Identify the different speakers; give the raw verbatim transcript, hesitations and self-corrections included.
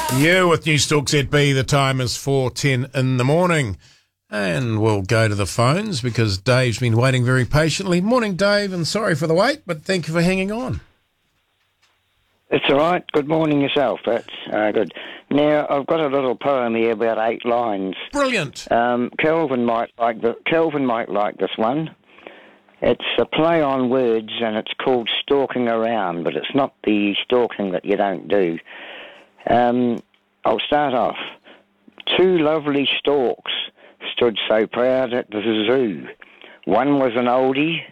Speaker 1: You with News Talk Z B, the time is four ten in the morning. And we'll go to the phones because Dave's been waiting very patiently. Morning, Dave, and sorry for the wait, but thank you for hanging on.
Speaker 2: It's all right. Good morning yourself. That's uh, good. Now, I've got a little poem here, about eight lines.
Speaker 1: Brilliant.
Speaker 2: Um, Kelvin might like the Kelvin might like this one. It's a play on words, and it's called Stalking Around, but it's not the stalking that you don't do. Um, I'll start off. Two lovely storks stood so proud at the zoo. One was an oldie